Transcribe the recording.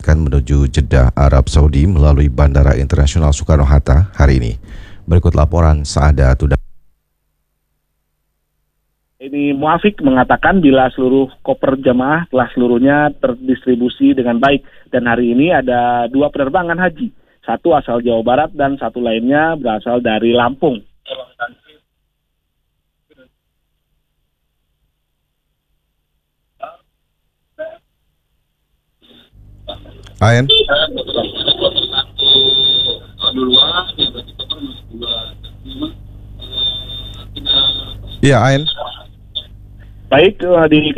diberangkatkan menuju Jeddah, Arab Saudi melalui Bandara Internasional Soekarno-Hatta hari ini. Berikut laporan Saada Tuda. Ini Muafiq mengatakan bila seluruh koper jamaah telah seluruhnya terdistribusi dengan baik. Dan hari ini ada 2 penerbangan haji. Satu asal Jawa Barat dan satu lainnya berasal dari Lampung. Ayan. Iya, Ayan. Baik, di